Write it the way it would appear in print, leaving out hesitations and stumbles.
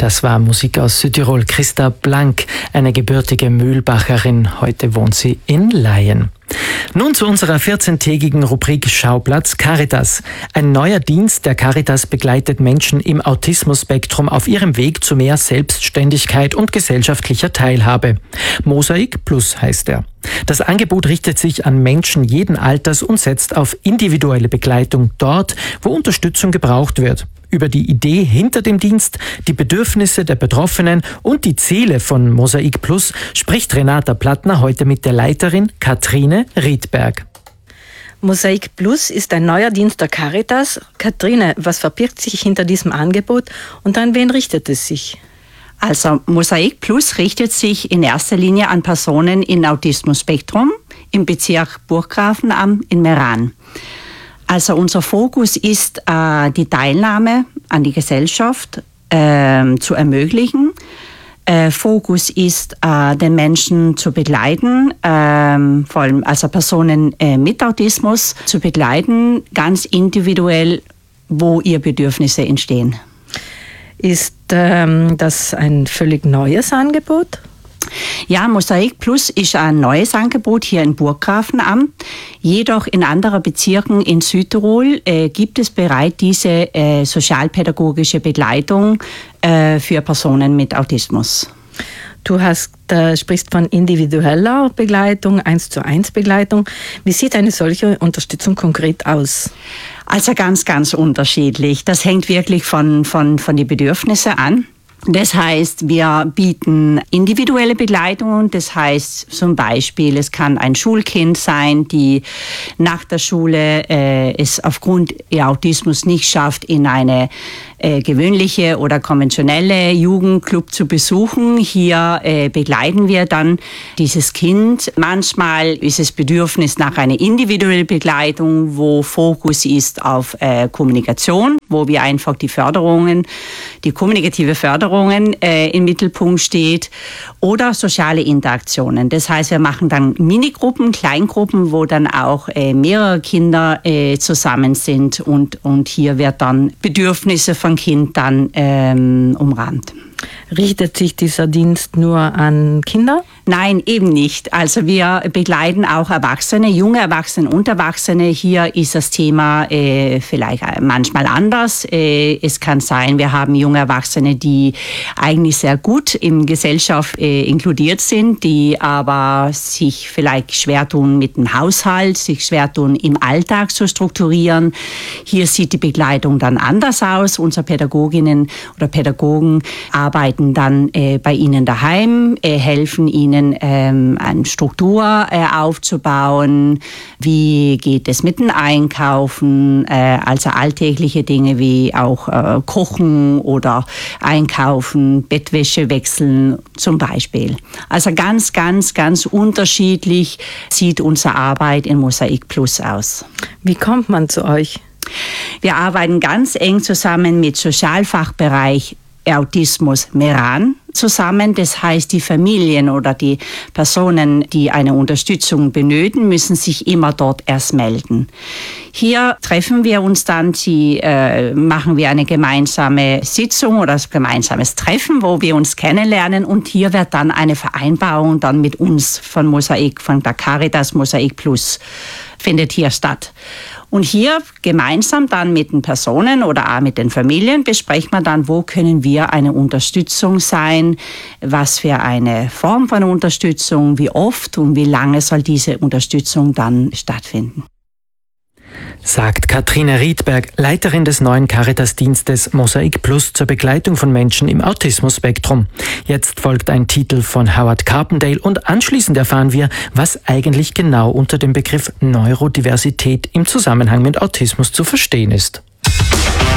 Das war Musik aus Südtirol. Christa Blank, eine gebürtige Mühlbacherin. Heute wohnt sie in Laien. Nun zu unserer 14-tägigen Rubrik Schauplatz Caritas. Ein neuer Dienst der Caritas begleitet Menschen im Autismus-Spektrum auf ihrem Weg zu mehr Selbstständigkeit und gesellschaftlicher Teilhabe. Mosaik Plus heißt er. Das Angebot richtet sich an Menschen jeden Alters und setzt auf individuelle Begleitung dort, wo Unterstützung gebraucht wird. Über die Idee hinter dem Dienst, die Bedürfnisse der Betroffenen und die Ziele von Mosaik Plus spricht Renata Plattner heute mit der Leiterin Katrine Riedberg. Mosaik Plus ist ein neuer Dienst der Caritas. Katrine, was verbirgt sich hinter diesem Angebot und an wen richtet es sich? Also Mosaik Plus richtet sich in erster Linie an Personen in Autismus-Spektrum im Bezirk Burggrafenamt in Meran. Also unser Fokus ist, die Teilnahme an die Gesellschaft zu ermöglichen. Fokus ist, den Menschen zu begleiten, vor allem also Personen mit Autismus zu begleiten, ganz individuell, wo ihre Bedürfnisse entstehen. Ist das ein völlig neues Angebot? Ja, Mosaik Plus ist ein neues Angebot hier in Burggrafenamt. Jedoch in anderen Bezirken in Südtirol gibt es bereits diese sozialpädagogische Begleitung für Personen mit Autismus. Du sprichst von individueller Begleitung, 1:1 Begleitung. Wie sieht eine solche Unterstützung konkret aus? Also ganz, ganz unterschiedlich. Das hängt wirklich von den Bedürfnissen an. Das heißt, wir bieten individuelle Begleitungen. Das heißt zum Beispiel, es kann ein Schulkind sein, die nach der Schule es aufgrund ihr Autismus nicht schafft, in eine gewöhnliche oder konventionelle Jugendclub zu besuchen. Hier begleiten wir dann dieses Kind. Manchmal ist es Bedürfnis nach einer individuellen Begleitung, wo Fokus ist auf Kommunikation, wo wir einfach die kommunikative Förderungen im Mittelpunkt steht, oder soziale Interaktionen. Das heißt, wir machen dann Minigruppen, Kleingruppen, wo dann auch mehrere Kinder zusammen sind und hier wird dann Bedürfnisse von Kind dann umrahmt. Richtet sich dieser Dienst nur an Kinder? Nein, eben nicht. Also wir begleiten auch Erwachsene, junge Erwachsene und Erwachsene. Hier ist das Thema vielleicht manchmal anders. Es kann sein, wir haben junge Erwachsene, die eigentlich sehr gut in Gesellschaft inkludiert sind, die aber sich vielleicht schwer tun mit dem Haushalt, sich schwer tun im Alltag zu strukturieren. Hier sieht die Begleitung dann anders aus. Unsere Pädagoginnen oder Pädagogen arbeiten dann bei ihnen daheim, helfen ihnen, eine Struktur aufzubauen. Wie geht es mit dem Einkaufen? Also alltägliche Dinge wie auch Kochen oder Einkaufen, Bettwäsche wechseln zum Beispiel. Also ganz, ganz, ganz unterschiedlich sieht unsere Arbeit in Mosaik Plus aus. Wie kommt man zu euch? Wir arbeiten ganz eng zusammen mit Sozialfachbereich Autismus Meran zusammen. Das heißt, die Familien oder die Personen, die eine Unterstützung benötigen, müssen sich immer dort erst melden. Hier treffen wir uns dann, machen wir eine gemeinsame Sitzung oder ein gemeinsames Treffen, wo wir uns kennenlernen, und hier wird dann eine Vereinbarung dann mit uns von Mosaik, von der Caritas Mosaik Plus findet hier statt. Und hier gemeinsam dann mit den Personen oder auch mit den Familien besprechen wir dann, wo können wir eine Unterstützung sein, was für eine Form von Unterstützung, wie oft und wie lange soll diese Unterstützung dann stattfinden. Sagt Katrine Riedberg, Leiterin des neuen Caritas-Dienstes Mosaik Plus zur Begleitung von Menschen im Autismus-Spektrum. Jetzt folgt ein Titel von Howard Carpendale und anschließend erfahren wir, was eigentlich genau unter dem Begriff Neurodiversität im Zusammenhang mit Autismus zu verstehen ist.